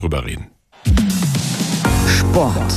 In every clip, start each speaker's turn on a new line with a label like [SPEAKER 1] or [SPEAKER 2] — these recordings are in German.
[SPEAKER 1] drüber reden.
[SPEAKER 2] Sport.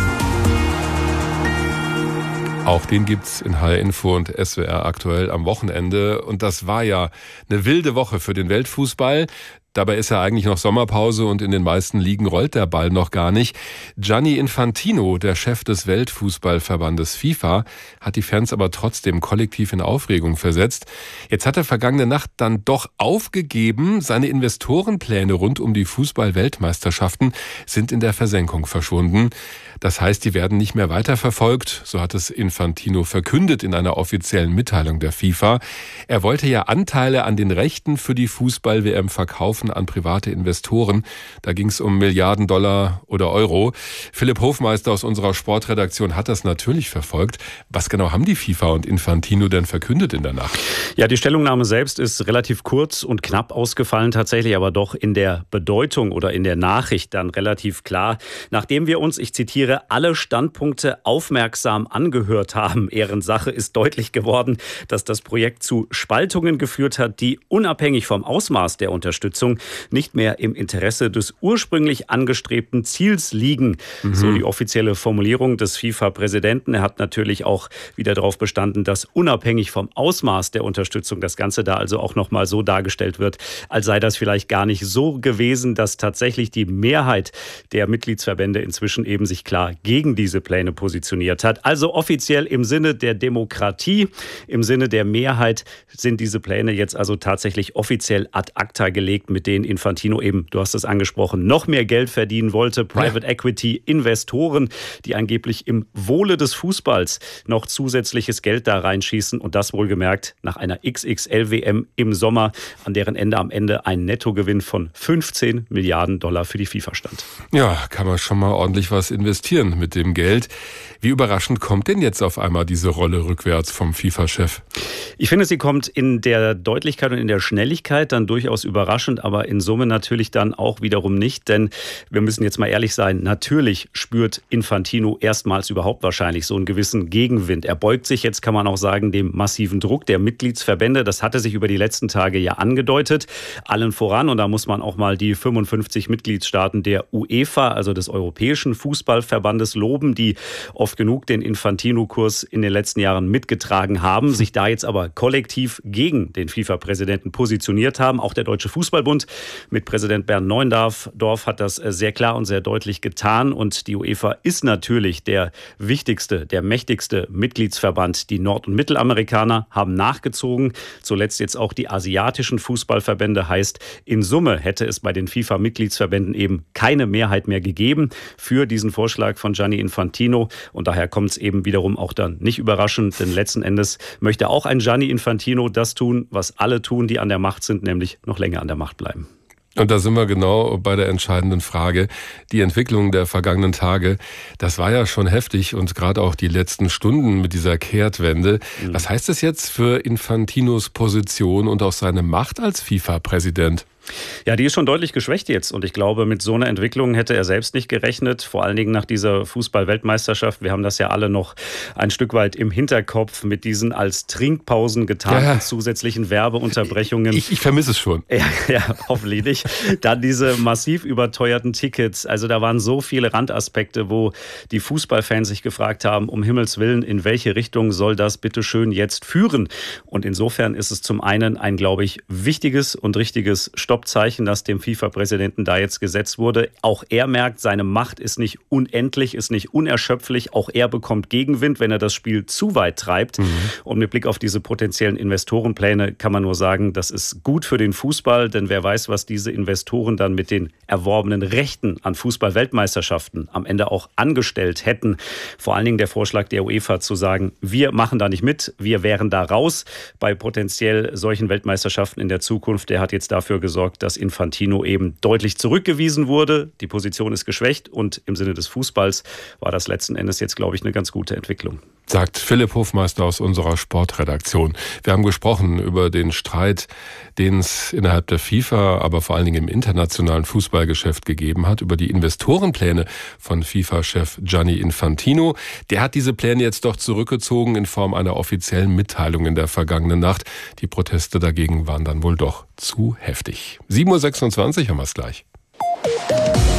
[SPEAKER 1] Auch den gibt's in HR Info und SWR aktuell am Wochenende. Und das war ja eine wilde Woche für den Weltfußball. Dabei ist ja eigentlich noch Sommerpause und in den meisten Ligen rollt der Ball noch gar nicht. Gianni Infantino, der Chef des Weltfußballverbandes FIFA, hat die Fans aber trotzdem kollektiv in Aufregung versetzt. Jetzt hat er vergangene Nacht dann doch aufgegeben. Seine Investorenpläne rund um die Fußball-Weltmeisterschaften sind in der Versenkung verschwunden. Das heißt, die werden nicht mehr weiterverfolgt, so hat es Infantino verkündet in einer offiziellen Mitteilung der FIFA. Er wollte ja Anteile an den Rechten für die Fußball-WM verkaufen an private Investoren. Da ging es um Milliarden Dollar oder Euro. Philipp Hofmeister aus unserer Sportredaktion hat das natürlich verfolgt. Was genau haben die FIFA und Infantino denn verkündet in der Nacht?
[SPEAKER 3] Ja, die Stellungnahme selbst ist relativ kurz und knapp ausgefallen tatsächlich, aber doch in der Bedeutung oder in der Nachricht dann relativ klar. Nachdem wir uns, ich zitiere, alle Standpunkte aufmerksam angehört haben, Ehrensache, ist deutlich geworden, dass das Projekt zu Spaltungen geführt hat, die unabhängig vom Ausmaß der Unterstützung nicht mehr im Interesse des ursprünglich angestrebten Ziels liegen. So die offizielle Formulierung des FIFA-Präsidenten. Er hat natürlich auch wieder darauf bestanden, dass unabhängig vom Ausmaß der Unterstützung das Ganze da also auch nochmal so dargestellt wird, als sei das vielleicht gar nicht so gewesen, dass tatsächlich die Mehrheit der Mitgliedsverbände inzwischen eben sich klar gegen diese Pläne positioniert hat. Also offiziell im Sinne der Demokratie, im Sinne der Mehrheit sind diese Pläne jetzt also tatsächlich offiziell ad acta gelegt, mit denen Infantino eben, du hast es angesprochen, noch mehr Geld verdienen wollte. Private Equity Investoren, die angeblich im Wohle des Fußballs noch zusätzliches Geld da reinschießen und das wohlgemerkt nach einer XXL-WM im Sommer, an deren Ende am Ende ein Nettogewinn von 15 Milliarden Dollar für die FIFA stand.
[SPEAKER 1] Ja, kann man schon mal ordentlich was investieren mit dem Geld. Wie überraschend kommt denn jetzt auf einmal diese Rolle rückwärts vom FIFA-Chef?
[SPEAKER 3] Ich finde, sie kommt in der Deutlichkeit und in der Schnelligkeit dann durchaus überraschend, aber in Summe natürlich dann auch wiederum nicht, denn wir müssen jetzt mal ehrlich sein, natürlich spürt Infantino erstmals überhaupt wahrscheinlich so einen gewissen Gegenwind. Er beugt sich jetzt, kann man auch sagen, dem massiven Druck der Mitgliedsverbände. Das hatte sich über die letzten Tage ja angedeutet. Allen voran, und da muss man auch mal die 55 Mitgliedstaaten der UEFA, also des Europäischen Fußballverbandes, loben, die oft genug den Infantino-Kurs in den letzten Jahren mitgetragen haben, sich da jetzt aber kollektiv gegen den FIFA-Präsidenten positioniert haben. Auch der Deutsche Fußballbund mit Präsident Bernd Neuendorf hat das sehr klar und sehr deutlich getan. Und die UEFA ist natürlich der wichtigste, der mächtigste Mitgliedsverband. Die Nord- und Mittelamerikaner haben nachgezogen. Zuletzt jetzt auch die asiatischen Fußballverbände. Heißt, in Summe hätte es bei den FIFA-Mitgliedsverbänden eben keine Mehrheit mehr gegeben für diesen Vorschlag von Gianni Infantino. Und daher kommt es eben wiederum auch dann nicht überraschend, denn letzten Endes möchte auch ein Gianni Infantino das tun, was alle tun, die an der Macht sind, nämlich noch länger an der Macht bleiben.
[SPEAKER 1] Und da sind wir genau bei der entscheidenden Frage. Die Entwicklung der vergangenen Tage, das war ja schon heftig und gerade auch die letzten Stunden mit dieser Kehrtwende. Was heißt das jetzt für Infantinos Position und auch seine Macht als FIFA-Präsident?
[SPEAKER 3] Ja, die ist schon deutlich geschwächt jetzt und ich glaube, mit so einer Entwicklung hätte er selbst nicht gerechnet, vor allen Dingen nach dieser Fußball-Weltmeisterschaft. Wir haben das ja alle noch ein Stück weit im Hinterkopf mit diesen als Trinkpausen getarnten zusätzlichen Werbeunterbrechungen.
[SPEAKER 1] Ich vermisse es schon.
[SPEAKER 3] Ja, hoffentlich nicht. Dann diese massiv überteuerten Tickets. Also da waren so viele Randaspekte, wo die Fußballfans sich gefragt haben, um Himmels Willen, in welche Richtung soll das bitte schön jetzt führen? Und insofern ist es zum einen ein, glaube ich, wichtiges und richtiges Stoppzeichen, das dem FIFA-Präsidenten da jetzt gesetzt wurde. Auch er merkt, seine Macht ist nicht unendlich, ist nicht unerschöpflich. Auch er bekommt Gegenwind, wenn er das Spiel zu weit treibt. Und mit Blick auf diese potenziellen Investorenpläne kann man nur sagen, das ist gut für den Fußball, denn wer weiß, was diese Investoren dann mit den erworbenen Rechten an Fußball-Weltmeisterschaften am Ende auch angestellt hätten. Vor allen Dingen der Vorschlag der UEFA zu sagen, wir machen da nicht mit, wir wären da raus bei potenziell solchen Weltmeisterschaften in der Zukunft. Der hat jetzt dafür gesorgt, dass Infantino eben deutlich zurückgewiesen wurde. Die Position ist geschwächt und im Sinne des Fußballs war das letzten Endes jetzt, glaube ich, eine ganz gute Entwicklung.
[SPEAKER 1] Sagt Philipp Hofmeister aus unserer Sportredaktion. Wir haben gesprochen über den Streit, den es innerhalb der FIFA, aber vor allen Dingen im internationalen Fußballgeschäft gegeben hat, über die Investorenpläne von FIFA-Chef Gianni Infantino. Der hat diese Pläne jetzt doch zurückgezogen in Form einer offiziellen Mitteilung in der vergangenen Nacht. Die Proteste dagegen waren dann wohl doch zu heftig. 7.26 Uhr haben wir es gleich.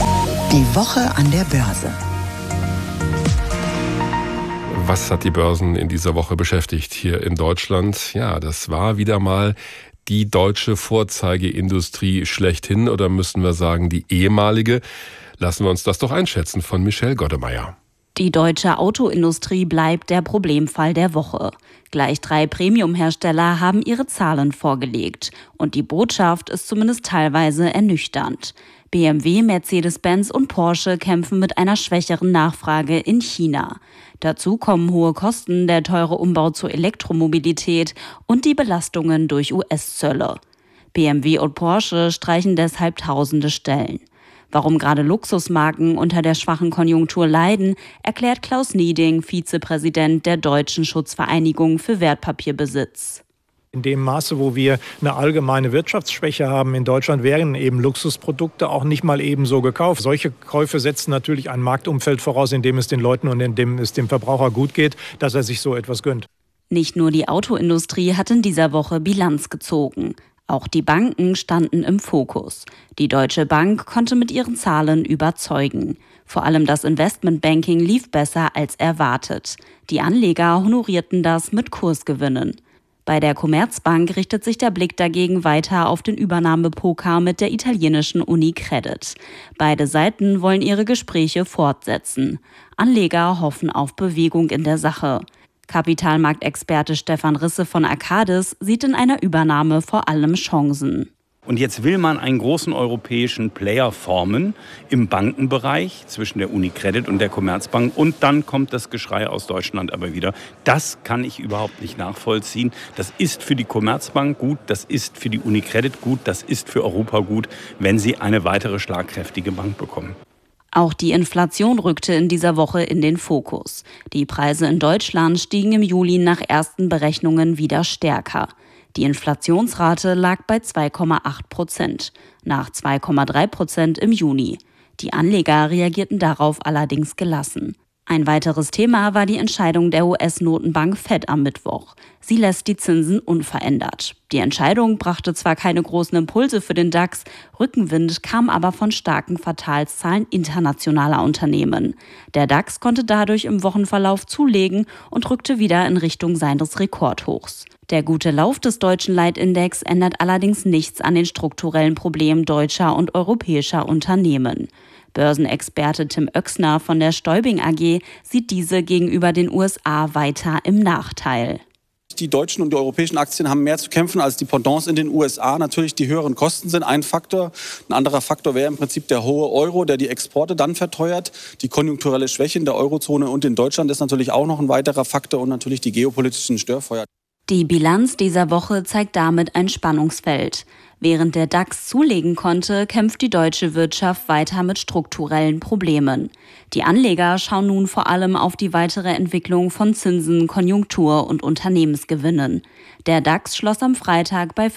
[SPEAKER 2] Die Woche an der Börse.
[SPEAKER 1] Was hat die Börsen in dieser Woche beschäftigt hier in Deutschland? Ja, das war wieder mal die deutsche Vorzeigeindustrie schlechthin, oder müssen wir sagen die ehemalige? Lassen wir uns das doch einschätzen von Michelle Goddemeyer.
[SPEAKER 4] Die deutsche Autoindustrie bleibt der Problemfall der Woche. Gleich 3 Premium-Hersteller haben ihre Zahlen vorgelegt. Und die Botschaft ist zumindest teilweise ernüchternd. BMW, Mercedes-Benz und Porsche kämpfen mit einer schwächeren Nachfrage in China. Dazu kommen hohe Kosten, der teure Umbau zur Elektromobilität und die Belastungen durch US-Zölle. BMW und Porsche streichen deshalb tausende Stellen. Warum gerade Luxusmarken unter der schwachen Konjunktur leiden, erklärt Klaus Nieding, Vizepräsident der Deutschen Schutzvereinigung für Wertpapierbesitz.
[SPEAKER 5] In dem Maße, wo wir eine allgemeine Wirtschaftsschwäche haben in Deutschland, werden eben Luxusprodukte auch nicht mal ebenso gekauft. Solche Käufe setzen natürlich ein Marktumfeld voraus, in dem es den Leuten und in dem es dem Verbraucher gut geht, dass er sich so etwas gönnt.
[SPEAKER 4] Nicht nur die Autoindustrie hat in dieser Woche Bilanz gezogen. Auch die Banken standen im Fokus. Die Deutsche Bank konnte mit ihren Zahlen überzeugen. Vor allem das Investmentbanking lief besser als erwartet. Die Anleger honorierten das mit Kursgewinnen. Bei der Commerzbank richtet sich der Blick dagegen weiter auf den Übernahmepoker mit der italienischen UniCredit. Beide Seiten wollen ihre Gespräche fortsetzen. Anleger hoffen auf Bewegung in der Sache. Kapitalmarktexperte Stefan Risse von Arcadis sieht in einer Übernahme vor allem Chancen.
[SPEAKER 6] Und jetzt will man einen großen europäischen Player formen im Bankenbereich zwischen der UniCredit und der Commerzbank. Und dann kommt das Geschrei aus Deutschland aber wieder. Das kann ich überhaupt nicht nachvollziehen. Das ist für die Commerzbank gut, das ist für die UniCredit gut, das ist für Europa gut, wenn sie eine weitere schlagkräftige Bank bekommen.
[SPEAKER 4] Auch die Inflation rückte in dieser Woche in den Fokus. Die Preise in Deutschland stiegen im Juli nach ersten Berechnungen wieder stärker. Die Inflationsrate lag bei 2,8%, nach 2,3% im Juni. Die Anleger reagierten darauf allerdings gelassen. Ein weiteres Thema war die Entscheidung der US-Notenbank Fed am Mittwoch. Sie lässt die Zinsen unverändert. Die Entscheidung brachte zwar keine großen Impulse für den DAX, Rückenwind kam aber von starken Quartalszahlen internationaler Unternehmen. Der DAX konnte dadurch im Wochenverlauf zulegen und rückte wieder in Richtung seines Rekordhochs. Der gute Lauf des deutschen Leitindex ändert allerdings nichts an den strukturellen Problemen deutscher und europäischer Unternehmen. Börsenexperte Tim Oechsner von der Stäubing AG sieht diese gegenüber den USA weiter im Nachteil.
[SPEAKER 7] Die deutschen und die europäischen Aktien haben mehr zu kämpfen als die Pendants in den USA. Natürlich die höheren Kosten sind ein Faktor. Ein anderer Faktor wäre im Prinzip der hohe Euro, der die Exporte dann verteuert. Die konjunkturelle Schwäche in der Eurozone und in Deutschland ist natürlich auch noch ein weiterer Faktor und natürlich die geopolitischen Störfeuer.
[SPEAKER 4] Die Bilanz dieser Woche zeigt damit ein Spannungsfeld. Während der DAX zulegen konnte, kämpft die deutsche Wirtschaft weiter mit strukturellen Problemen. Die Anleger schauen nun vor allem auf die weitere Entwicklung von Zinsen, Konjunktur und Unternehmensgewinnen. Der DAX schloss am Freitag bei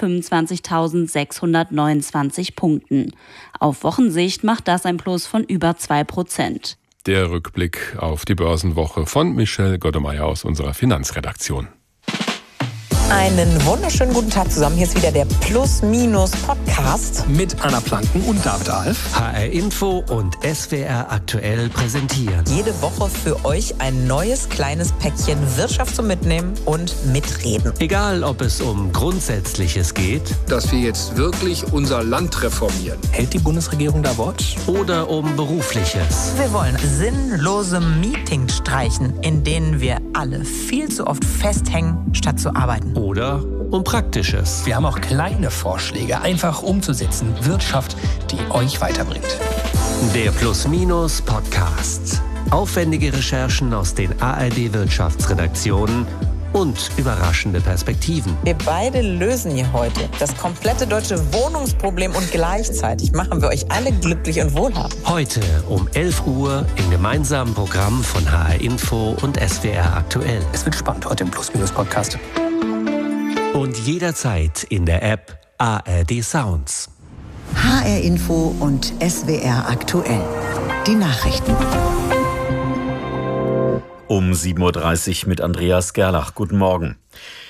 [SPEAKER 4] 25.629 Punkten. Auf Wochensicht macht das ein Plus von über 2%.
[SPEAKER 1] Der Rückblick auf die Börsenwoche von Michelle Goddemeyer aus unserer Finanzredaktion.
[SPEAKER 8] Einen wunderschönen guten Tag zusammen. Hier ist wieder der Plus-Minus-Podcast.
[SPEAKER 9] Mit Anna Planken und David Alf.
[SPEAKER 10] HR Info und SWR aktuell präsentieren.
[SPEAKER 8] Jede Woche für euch ein neues kleines Päckchen Wirtschaft zum Mitnehmen und Mitreden.
[SPEAKER 10] Egal, ob es um Grundsätzliches geht.
[SPEAKER 9] Dass wir jetzt wirklich unser Land reformieren. Hält die Bundesregierung da Wort?
[SPEAKER 10] Oder um Berufliches.
[SPEAKER 8] Wir wollen sinnlose Meetings streichen, in denen wir alle viel zu oft festhängen, statt zu arbeiten.
[SPEAKER 10] Oder um Praktisches.
[SPEAKER 9] Wir haben auch kleine Vorschläge, einfach umzusetzen. Wirtschaft, die euch weiterbringt.
[SPEAKER 10] Der Plus-Minus-Podcast. Aufwendige Recherchen aus den ARD-Wirtschaftsredaktionen und überraschende Perspektiven.
[SPEAKER 8] Wir beide lösen hier heute das komplette deutsche Wohnungsproblem und gleichzeitig machen wir euch alle glücklich und wohlhabend.
[SPEAKER 10] Heute um 11 Uhr im gemeinsamen Programm von HR Info und SWR aktuell.
[SPEAKER 9] Es wird spannend heute im Plus-Minus-Podcast.
[SPEAKER 10] Und jederzeit in der App ARD Sounds.
[SPEAKER 2] HR Info und SWR aktuell. Die Nachrichten.
[SPEAKER 11] Um 7.30 Uhr mit Andreas Gerlach. Guten Morgen.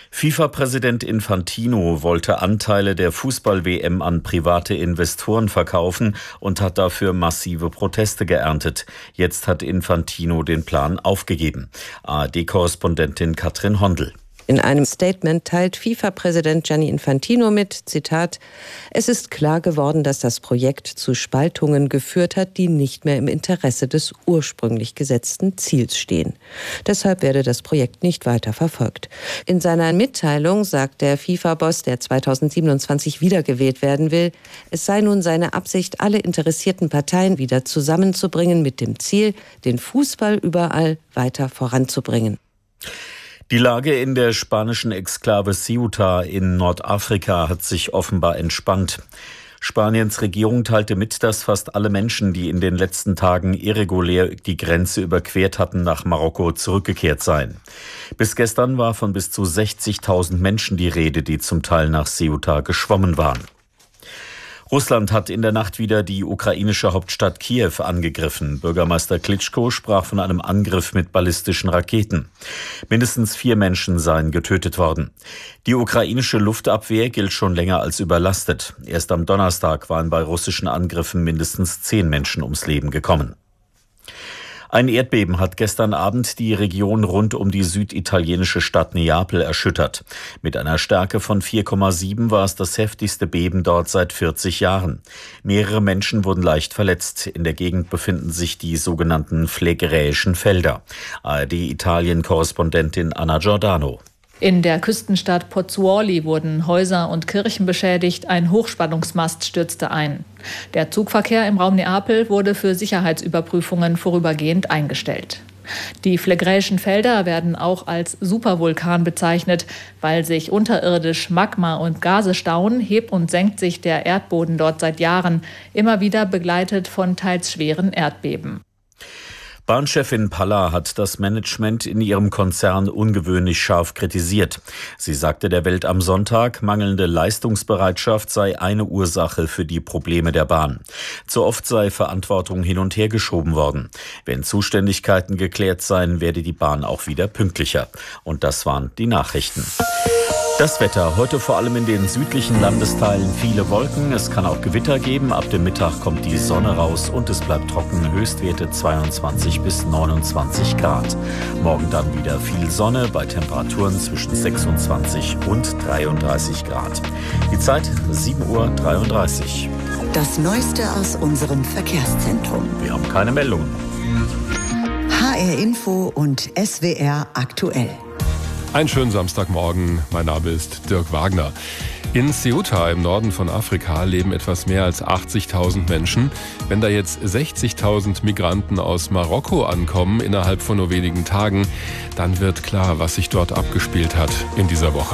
[SPEAKER 3] FIFA-Präsident Infantino wollte Anteile der Fußball-WM an private Investoren verkaufen und hat dafür massive Proteste geerntet. Jetzt hat Infantino den Plan aufgegeben. ARD-Korrespondentin Katrin Hondel.
[SPEAKER 11] In einem Statement teilt FIFA-Präsident Gianni Infantino mit, Zitat, es ist klar geworden, dass das Projekt zu Spaltungen geführt hat, die nicht mehr im Interesse des ursprünglich gesetzten Ziels stehen. Deshalb werde das Projekt nicht weiter verfolgt. In seiner Mitteilung sagt der FIFA-Boss, der 2027 wiedergewählt werden will, es sei nun seine Absicht, alle interessierten Parteien wieder zusammenzubringen mit dem Ziel, den Fußball überall weiter voranzubringen.
[SPEAKER 3] Die Lage in der spanischen Exklave Ceuta in Nordafrika hat sich offenbar entspannt. Spaniens Regierung teilte mit, dass fast alle Menschen, die in den letzten Tagen irregulär die Grenze überquert hatten, nach Marokko zurückgekehrt seien. Bis gestern war von bis zu 60.000 Menschen die Rede, die zum Teil nach Ceuta geschwommen waren. Russland hat in der Nacht wieder die ukrainische Hauptstadt Kiew angegriffen. Bürgermeister Klitschko sprach von einem Angriff mit ballistischen Raketen. Mindestens 4 Menschen seien getötet worden. Die ukrainische Luftabwehr gilt schon länger als überlastet. Erst am Donnerstag waren bei russischen Angriffen mindestens 10 Menschen ums Leben gekommen. Ein Erdbeben hat gestern Abend die Region rund um die süditalienische Stadt Neapel erschüttert. Mit einer Stärke von 4,7 war es das heftigste Beben dort seit 40 Jahren. Mehrere Menschen wurden leicht verletzt. In der Gegend befinden sich die sogenannten phlegräischen Felder. ARD-Italien-Korrespondentin Anna Giordano.
[SPEAKER 12] In der Küstenstadt Pozzuoli wurden Häuser und Kirchen beschädigt, ein Hochspannungsmast stürzte ein. Der Zugverkehr im Raum Neapel wurde für Sicherheitsüberprüfungen vorübergehend eingestellt. Die phlegräischen Felder werden auch als Supervulkan bezeichnet, weil sich unterirdisch Magma und Gase stauen, hebt und senkt sich der Erdboden dort seit Jahren, immer wieder begleitet von teils schweren Erdbeben.
[SPEAKER 3] Bahnchefin Palla hat das Management in ihrem Konzern ungewöhnlich scharf kritisiert. Sie sagte der Welt am Sonntag, mangelnde Leistungsbereitschaft sei eine Ursache für die Probleme der Bahn. Zu oft sei Verantwortung hin und her geschoben worden. Wenn Zuständigkeiten geklärt seien, werde die Bahn auch wieder pünktlicher. Und das waren die Nachrichten. Das Wetter, heute vor allem in den südlichen Landesteilen viele Wolken. Es kann auch Gewitter geben. Ab dem Mittag kommt die Sonne raus und es bleibt trocken. Höchstwerte 22 bis 29 Grad. Morgen dann wieder viel Sonne bei Temperaturen zwischen 26 und 33 Grad. Die Zeit 7:33 Uhr.
[SPEAKER 2] Das Neueste aus unserem Verkehrszentrum.
[SPEAKER 3] Wir haben keine Meldungen.
[SPEAKER 2] HR Info und SWR aktuell.
[SPEAKER 1] Einen schönen Samstagmorgen, mein Name ist Dirk Wagner. In Ceuta im Norden von Afrika leben etwas mehr als 80.000 Menschen. Wenn da jetzt 60.000 Migranten aus Marokko ankommen innerhalb von nur wenigen Tagen, dann wird klar, was sich dort abgespielt hat in dieser Woche.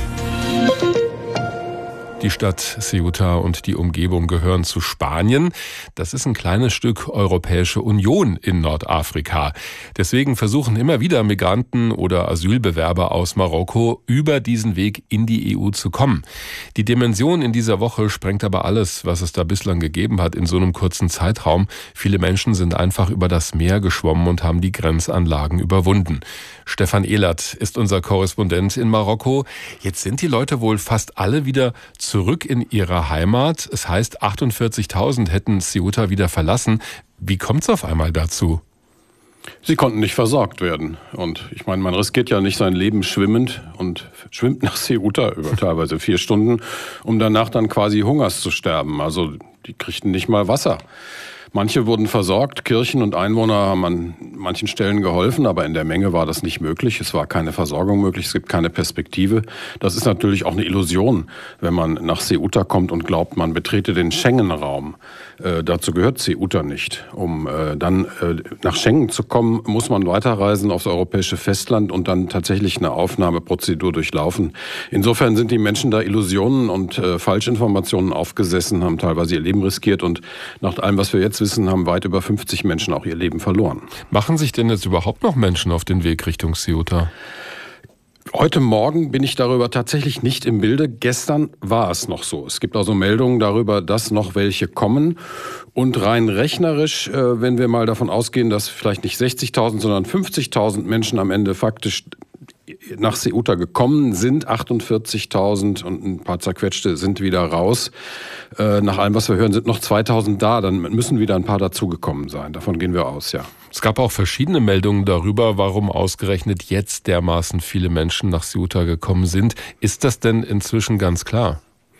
[SPEAKER 1] Die Stadt Ceuta und die Umgebung gehören zu Spanien. Das ist ein kleines Stück Europäische Union in Nordafrika. Deswegen versuchen immer wieder Migranten oder Asylbewerber aus Marokko über diesen Weg in die EU zu kommen. Die Dimension in dieser Woche sprengt aber alles, was es da bislang gegeben hat in so einem kurzen Zeitraum. Viele Menschen sind einfach über das Meer geschwommen und haben die Grenzanlagen überwunden. Stefan Ehlert ist unser Korrespondent in Marokko. Jetzt sind die Leute wohl fast alle wieder zurück in ihrer Heimat. Es heißt, 48.000 hätten Ceuta wieder verlassen. Wie kommt es auf einmal dazu?
[SPEAKER 13] Sie konnten nicht versorgt werden. Und ich meine, man riskiert ja nicht sein Leben schwimmend und schwimmt nach Ceuta über teilweise 4 Stunden, um danach dann quasi Hungers zu sterben. Also die kriegten nicht mal Wasser. Manche wurden versorgt, Kirchen und Einwohner haben an manchen Stellen geholfen, aber in der Menge war das nicht möglich. Es war keine Versorgung möglich, es gibt keine Perspektive. Das ist natürlich auch eine Illusion, wenn man nach Ceuta kommt und glaubt, man betrete den Schengen-Raum. Dazu gehört Ceuta nicht. Um dann nach Schengen zu kommen, muss man weiterreisen aufs europäische Festland und dann tatsächlich eine Aufnahmeprozedur durchlaufen. Insofern sind die Menschen da Illusionen und Falschinformationen aufgesessen, haben teilweise ihr Leben riskiert und nach allem, was wir jetzt wissen, haben weit über 50 Menschen auch ihr Leben verloren.
[SPEAKER 1] Machen sich denn jetzt überhaupt noch Menschen auf den Weg Richtung Ceuta?
[SPEAKER 13] Heute Morgen bin ich darüber tatsächlich nicht im Bilde. Gestern war es noch so. Es gibt also Meldungen darüber, dass noch welche kommen. Und rein rechnerisch, wenn wir mal davon ausgehen, dass vielleicht nicht 60.000, sondern 50.000 Menschen am Ende faktisch nach Ceuta gekommen sind. 48.000 und ein paar zerquetschte sind wieder raus. Nach allem, was wir hören, sind noch 2.000 da. Dann müssen wieder ein paar dazugekommen sein. Davon gehen wir aus, ja.
[SPEAKER 1] Es gab auch verschiedene Meldungen darüber, warum ausgerechnet jetzt dermaßen viele Menschen nach Ceuta gekommen sind. Ist das denn inzwischen ganz klar?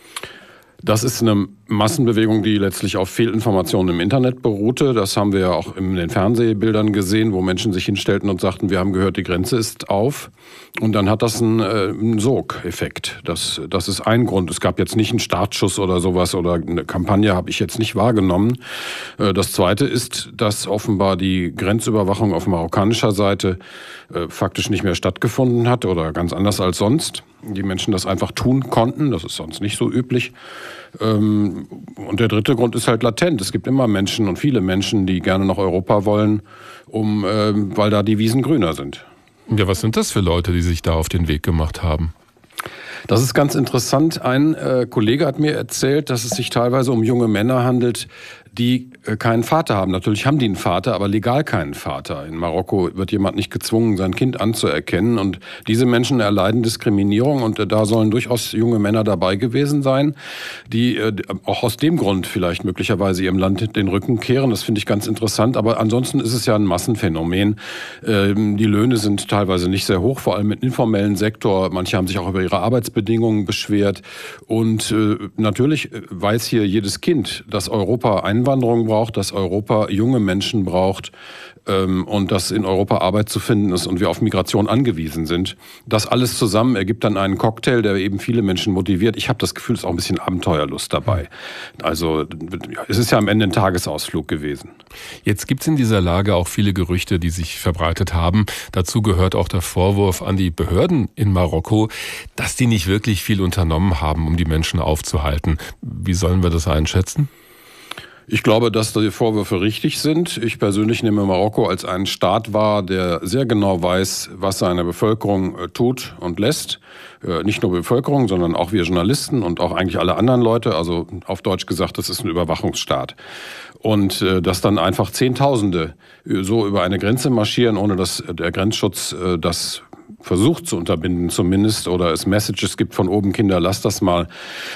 [SPEAKER 13] Das ist eine Massenbewegung, die letztlich auf Fehlinformationen im Internet beruhte. Das haben wir ja auch in den Fernsehbildern gesehen, wo Menschen sich hinstellten und sagten, wir haben gehört, die Grenze ist auf. Und dann hat das einen Sogeffekt. Das ist ein Grund. Es gab jetzt nicht einen Startschuss oder sowas oder eine Kampagne habe ich jetzt nicht wahrgenommen. Das Zweite ist, dass offenbar die Grenzüberwachung auf marokkanischer Seite faktisch nicht mehr stattgefunden hat oder ganz anders als sonst. Die Menschen das einfach tun konnten. Das ist sonst nicht so üblich. Und der dritte Grund ist halt latent. Es gibt immer Menschen und viele Menschen, die gerne nach Europa wollen, weil da die Wiesen grüner sind.
[SPEAKER 1] Ja, was sind das für Leute, die sich da auf den Weg gemacht haben?
[SPEAKER 13] Das ist ganz interessant. Ein Kollege hat mir erzählt, dass es sich teilweise um junge Männer handelt, die keinen Vater haben. Natürlich haben die einen Vater, aber legal keinen Vater. In Marokko wird jemand nicht gezwungen, sein Kind anzuerkennen. Und diese Menschen erleiden Diskriminierung. Und da sollen durchaus junge Männer dabei gewesen sein, die auch aus dem Grund vielleicht möglicherweise ihrem Land den Rücken kehren. Das finde ich ganz interessant. Aber ansonsten ist es ja ein Massenphänomen. Die Löhne sind teilweise nicht sehr hoch, vor allem im informellen Sektor. Manche haben sich auch über ihre Arbeitsbedingungen beschwert. Und natürlich weiß hier jedes Kind, dass Europa Einwanderung braucht, dass Europa junge Menschen braucht und dass in Europa Arbeit zu finden ist und wir auf Migration angewiesen sind. Das alles zusammen ergibt dann einen Cocktail, der eben viele Menschen motiviert. Ich habe das Gefühl, es ist auch ein bisschen Abenteuerlust dabei. Also es ist ja am Ende ein Tagesausflug gewesen.
[SPEAKER 1] Jetzt gibt es in dieser Lage auch viele Gerüchte, die sich verbreitet haben. Dazu gehört auch der Vorwurf an die Behörden in Marokko, dass die nicht wirklich viel unternommen haben, um die Menschen aufzuhalten. Wie sollen wir das einschätzen?
[SPEAKER 13] Ich glaube, dass die Vorwürfe richtig sind. Ich persönlich nehme Marokko als einen Staat wahr, der sehr genau weiß, was seine Bevölkerung tut und lässt. Nicht nur Bevölkerung, sondern auch wir Journalisten und auch eigentlich alle anderen Leute. Also auf Deutsch gesagt, das ist ein Überwachungsstaat. Und dass dann einfach Zehntausende so über eine Grenze marschieren, ohne dass der Grenzschutz das versucht zu unterbinden zumindest oder es Messages gibt von oben, Kinder, lasst das mal.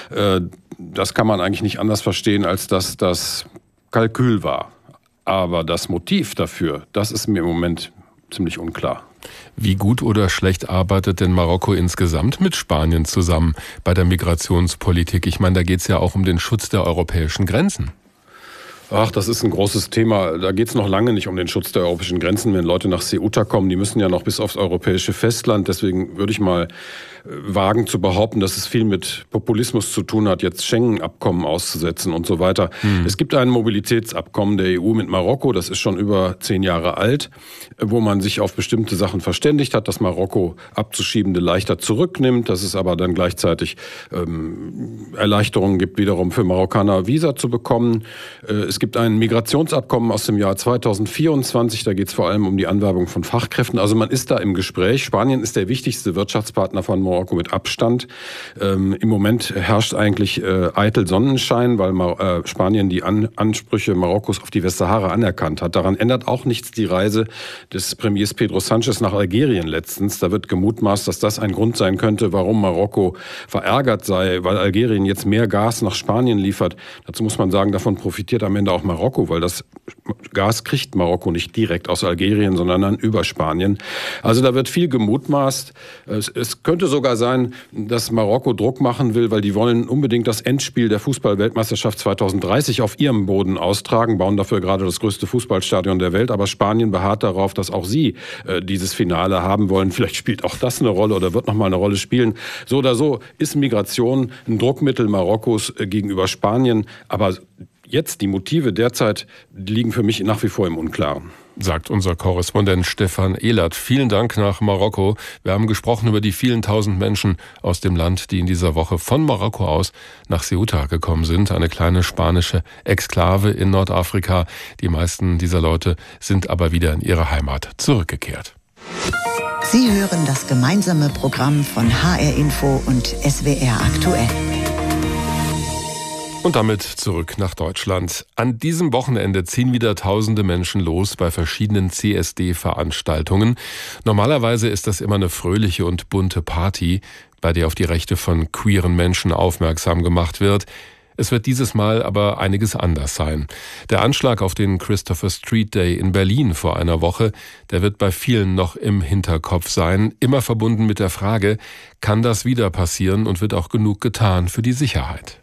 [SPEAKER 13] Das kann man eigentlich nicht anders verstehen, als dass das Kalkül war. Aber das Motiv dafür, das ist mir im Moment ziemlich unklar.
[SPEAKER 1] Wie gut oder schlecht arbeitet denn Marokko insgesamt mit Spanien zusammen bei der Migrationspolitik? Ich meine, da geht es ja auch um den Schutz der europäischen Grenzen.
[SPEAKER 13] Ach, das ist ein großes Thema. Da geht es noch lange nicht um den Schutz der europäischen Grenzen. Wenn Leute nach Ceuta kommen, die müssen ja noch bis aufs europäische Festland. Deswegen würde ich mal wagen zu behaupten, dass es viel mit Populismus zu tun hat, jetzt Schengen-Abkommen auszusetzen und so weiter. Es gibt ein Mobilitätsabkommen der EU mit Marokko, das ist schon über 10 Jahre alt, wo man sich auf bestimmte Sachen verständigt hat, dass Marokko Abzuschiebende leichter zurücknimmt, dass es aber dann gleichzeitig Erleichterungen gibt, wiederum für Marokkaner Visa zu bekommen. Es gibt ein Migrationsabkommen aus dem Jahr 2024, da geht es vor allem um die Anwerbung von Fachkräften. Also man ist da im Gespräch. Spanien ist der wichtigste Wirtschaftspartner von Marokko mit Abstand. Im Moment herrscht eigentlich eitel Sonnenschein, weil Spanien die Ansprüche Marokkos auf die Westsahara anerkannt hat. Daran ändert auch nichts die Reise des Premiers Pedro Sánchez nach Algerien letztens. Da wird gemutmaßt, dass das ein Grund sein könnte, warum Marokko verärgert sei, weil Algerien jetzt mehr Gas nach Spanien liefert. Dazu muss man sagen, davon profitiert am Ende auch Marokko, weil das Gas kriegt Marokko nicht direkt aus Algerien, sondern dann über Spanien. Also da wird viel gemutmaßt. Es könnte sogar sein, dass Marokko Druck machen will, weil die wollen unbedingt das Endspiel der Fußball-Weltmeisterschaft 2030 auf ihrem Boden austragen, bauen dafür gerade das größte Fußballstadion der Welt. Aber Spanien beharrt darauf, dass auch sie dieses Finale haben wollen. Vielleicht spielt auch das eine Rolle oder wird noch mal eine Rolle spielen. So oder so ist Migration ein Druckmittel Marokkos gegenüber Spanien. Aber jetzt, die Motive derzeit liegen für mich nach wie vor im Unklaren.
[SPEAKER 1] Sagt unser Korrespondent Stefan Ehlert. Vielen Dank nach Marokko. Wir haben gesprochen über die vielen tausend Menschen aus dem Land, die in dieser Woche von Marokko aus nach Ceuta gekommen sind. Eine kleine spanische Exklave in Nordafrika. Die meisten dieser Leute sind aber wieder in ihre Heimat zurückgekehrt.
[SPEAKER 2] Sie hören das gemeinsame Programm von HR Info und SWR aktuell.
[SPEAKER 1] Und damit zurück nach Deutschland. An diesem Wochenende ziehen wieder tausende Menschen los bei verschiedenen CSD-Veranstaltungen. Normalerweise ist das immer eine fröhliche und bunte Party, bei der auf die Rechte von queeren Menschen aufmerksam gemacht wird. Es wird dieses Mal aber einiges anders sein. Der Anschlag auf den Christopher Street Day in Berlin vor einer Woche, der wird bei vielen noch im Hinterkopf sein, immer verbunden mit der Frage, kann das wieder passieren und wird auch genug getan für die Sicherheit?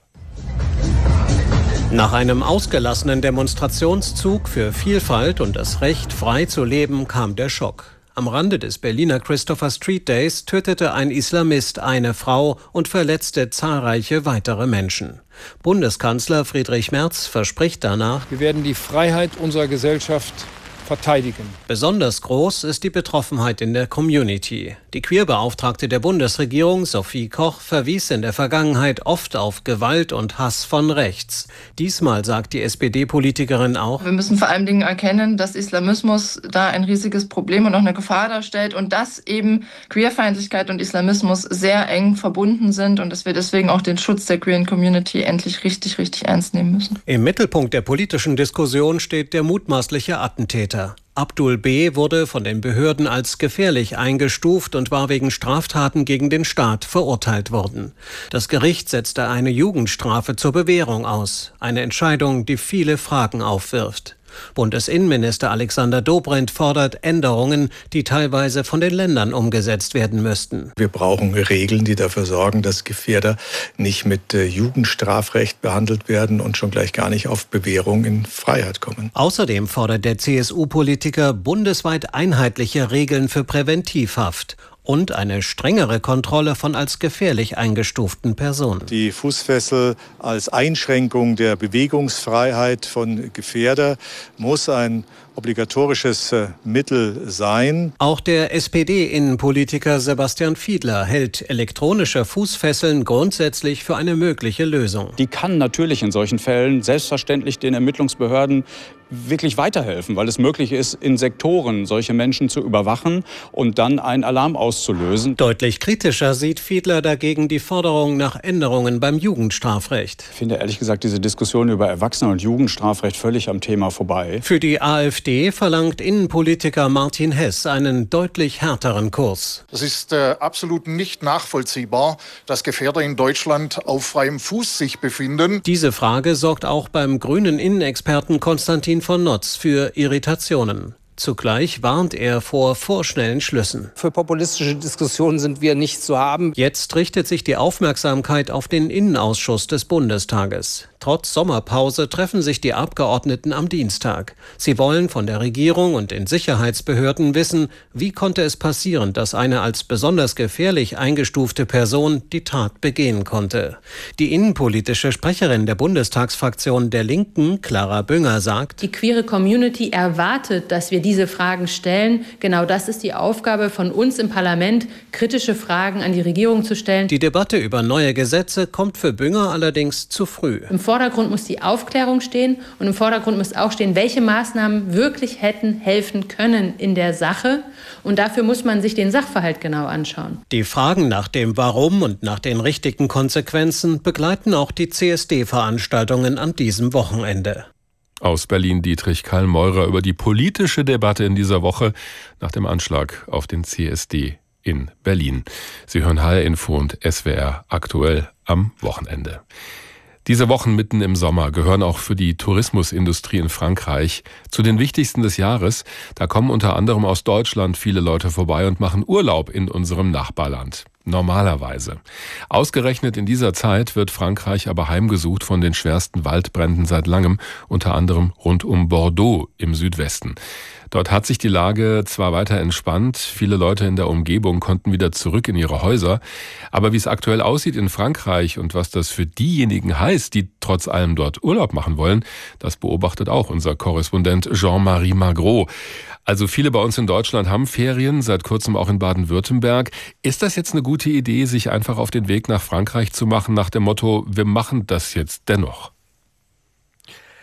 [SPEAKER 10] Nach einem ausgelassenen Demonstrationszug für Vielfalt und das Recht, frei zu leben, kam der Schock. Am Rande des Berliner Christopher Street Days tötete ein Islamist eine Frau und verletzte zahlreiche weitere Menschen. Bundeskanzler Friedrich Merz verspricht danach:
[SPEAKER 14] Wir werden die Freiheit unserer Gesellschaft verteidigen.
[SPEAKER 10] Besonders groß ist die Betroffenheit in der Community. Die Queerbeauftragte der Bundesregierung, Sophie Koch, verwies in der Vergangenheit oft auf Gewalt und Hass von rechts. Diesmal sagt die SPD-Politikerin auch:
[SPEAKER 15] Wir müssen vor allen Dingen erkennen, dass Islamismus da ein riesiges Problem und auch eine Gefahr darstellt und dass eben Queerfeindlichkeit und Islamismus sehr eng verbunden sind und dass wir deswegen auch den Schutz der queeren Community endlich richtig ernst nehmen müssen.
[SPEAKER 10] Im Mittelpunkt der politischen Diskussion steht der mutmaßliche Attentäter. Abdul B. wurde von den Behörden als gefährlich eingestuft und war wegen Straftaten gegen den Staat verurteilt worden. Das Gericht setzte eine Jugendstrafe zur Bewährung aus. Eine Entscheidung, die viele Fragen aufwirft. Bundesinnenminister Alexander Dobrindt fordert Änderungen, die teilweise von den Ländern umgesetzt werden müssten.
[SPEAKER 16] Wir brauchen Regeln, die dafür sorgen, dass Gefährder nicht mit Jugendstrafrecht behandelt werden und schon gleich gar nicht auf Bewährung in Freiheit kommen.
[SPEAKER 10] Außerdem fordert der CSU-Politiker bundesweit einheitliche Regeln für Präventivhaft und eine strengere Kontrolle von als gefährlich eingestuften Personen.
[SPEAKER 16] Die Fußfessel als Einschränkung der Bewegungsfreiheit von Gefährder muss ein obligatorisches Mittel sein.
[SPEAKER 10] Auch der SPD-Innenpolitiker Sebastian Fiedler hält elektronische Fußfesseln grundsätzlich für eine mögliche Lösung.
[SPEAKER 17] Die kann natürlich in solchen Fällen selbstverständlich den Ermittlungsbehörden wirklich weiterhelfen, weil es möglich ist, in Sektoren solche Menschen zu überwachen und dann einen Alarm auszulösen.
[SPEAKER 10] Deutlich kritischer sieht Fiedler dagegen die Forderung nach Änderungen beim Jugendstrafrecht.
[SPEAKER 17] Ich finde ehrlich gesagt diese Diskussion über Erwachsenen- und Jugendstrafrecht völlig am Thema vorbei.
[SPEAKER 10] Für die AfD verlangt Innenpolitiker Martin Hess einen deutlich härteren Kurs.
[SPEAKER 18] Es ist absolut nicht nachvollziehbar, dass Gefährder in Deutschland auf freiem Fuß sich befinden.
[SPEAKER 10] Diese Frage sorgt auch beim grünen Innenexperten Konstantin von Notz für Irritationen. Zugleich warnt er vor vorschnellen Schlüssen.
[SPEAKER 19] Für populistische Diskussionen sind wir nicht zu haben.
[SPEAKER 10] Jetzt richtet sich die Aufmerksamkeit auf den Innenausschuss des Bundestages. Trotz Sommerpause treffen sich die Abgeordneten am Dienstag. Sie wollen von der Regierung und den Sicherheitsbehörden wissen, wie konnte es passieren, dass eine als besonders gefährlich eingestufte Person die Tat begehen konnte. Die innenpolitische Sprecherin der Bundestagsfraktion der Linken, Clara Bünger, sagt:
[SPEAKER 20] Die queere Community erwartet, dass wir diese Fragen stellen. Genau das ist die Aufgabe von uns im Parlament, kritische Fragen an die Regierung zu stellen.
[SPEAKER 10] Die Debatte über neue Gesetze kommt für Bünger allerdings zu früh.
[SPEAKER 20] Im Vordergrund muss die Aufklärung stehen und im Vordergrund muss auch stehen, welche Maßnahmen wirklich hätten helfen können in der Sache. Und dafür muss man sich den Sachverhalt genau anschauen.
[SPEAKER 10] Die Fragen nach dem Warum und nach den richtigen Konsequenzen begleiten auch die CSD-Veranstaltungen an diesem Wochenende.
[SPEAKER 1] Aus Berlin Dietrich Karl Meurer über die politische Debatte in dieser Woche nach dem Anschlag auf den CSD in Berlin. Sie hören HR Info und SWR aktuell am Wochenende. Diese Wochen mitten im Sommer gehören auch für die Tourismusindustrie in Frankreich zu den wichtigsten des Jahres. Da kommen unter anderem aus Deutschland viele Leute vorbei und machen Urlaub in unserem Nachbarland. Normalerweise. Ausgerechnet in dieser Zeit wird Frankreich aber heimgesucht von den schwersten Waldbränden seit langem, unter anderem rund um Bordeaux im Südwesten. Dort hat sich die Lage zwar weiter entspannt, viele Leute in der Umgebung konnten wieder zurück in ihre Häuser, aber wie es aktuell aussieht in Frankreich und was das für diejenigen heißt, die trotz allem dort Urlaub machen wollen, das beobachtet auch unser Korrespondent Jean-Marie Magro. Also viele bei uns in Deutschland haben Ferien, seit kurzem auch in Baden-Württemberg. Ist das jetzt eine gute Idee, sich einfach auf den Weg nach Frankreich zu machen, nach dem Motto, wir machen das jetzt dennoch?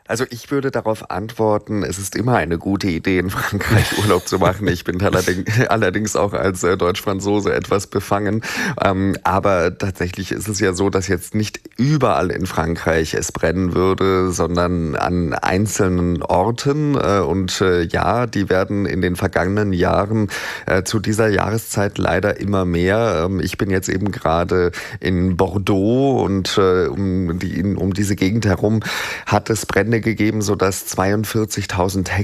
[SPEAKER 21] Also ich würde darauf antworten, es ist immer eine gute Idee, in Frankreich Urlaub zu machen. Ich bin allerdings auch als Deutsch-Franzose etwas befangen. Aber tatsächlich ist es ja so, dass jetzt nicht überall in Frankreich es brennen würde, sondern an einzelnen Orten. Und ja, die werden in den vergangenen Jahren zu dieser Jahreszeit leider immer mehr. Ich bin jetzt eben gerade in Bordeaux und um diese Gegend herum hat es Brände gegeben, sodass 42.000